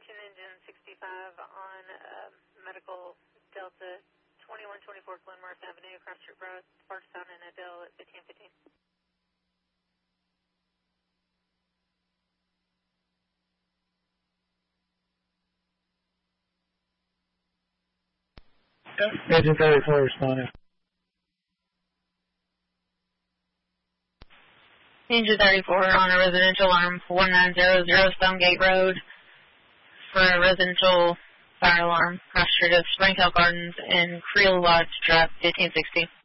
Engine 65 on Medical Delta 2124 Glenmurph Avenue, Cross Street Road, Parkstown and Adele at 1515. Engine 34 responding. Engine 34 on a residential alarm 1900 Stonegate Road for a residential fire alarm, cross street of Springhill Gardens and Creel Lodge Drive, 1560.